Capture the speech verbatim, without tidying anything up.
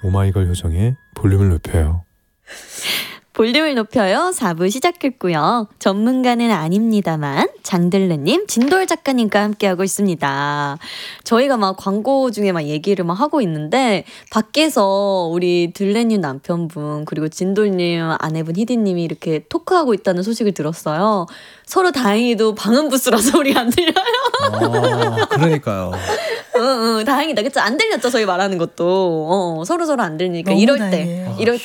오마이걸 효정의 볼륨을 높여요. 볼륨을 높여요. 사 부 시작했고요. 전문가는 아닙니다만 장들레님, 진돌 작가님과 함께하고 있습니다. 저희가 막 광고 중에 막 얘기를 막 하고 있는데 밖에서 우리 들레님 남편분 그리고 진돌님 아내분 희디님이 이렇게 토크하고 있다는 소식을 들었어요. 서로 다행히도 방음 부스라서 우리 안 들려요. 아, 그러니까요. 응, 응, 다행이다. 그쵸? 안 들렸죠? 저희 말하는 것도. 어, 서로 서로 안 들리니까. 너무 이럴 다행이에요. 때, 이럴